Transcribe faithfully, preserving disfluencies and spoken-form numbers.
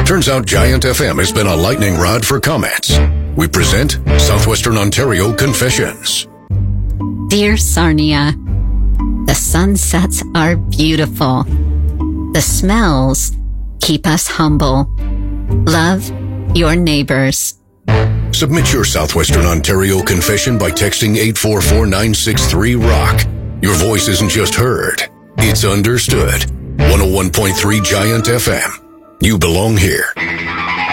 Turns out Giant F M has been a lightning rod for comments. We present Southwestern Ontario Confessions. Dear Sarnia, the sunsets are beautiful. The smells keep us humble. Love your neighbors. Submit your Southwestern Ontario confession by texting eight four four nine six three ROCK. Your voice isn't just heard, it's understood. one oh one point three Giant F M. You belong here.